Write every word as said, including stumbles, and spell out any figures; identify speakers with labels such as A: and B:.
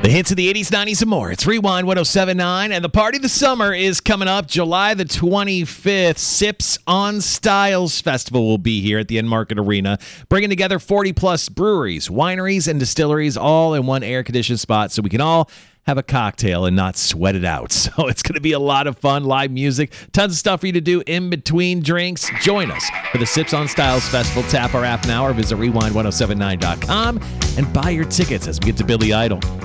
A: The hits of the eighties, nineties, and more. It's Rewind one oh seven point nine, and the party of the summer is coming up July the twenty-fifth. Sips on Styles Festival will be here at the Enmarket Arena, bringing together forty-plus breweries, wineries, and distilleries all in one air-conditioned spot so we can all have a cocktail and not sweat it out. So it's going to be a lot of fun, live music, tons of stuff for you to do in between drinks. Join us for the Sips on Styles Festival. Tap our app now or visit rewind ten seventy-nine dot com and buy your tickets as we get to Billy Idol.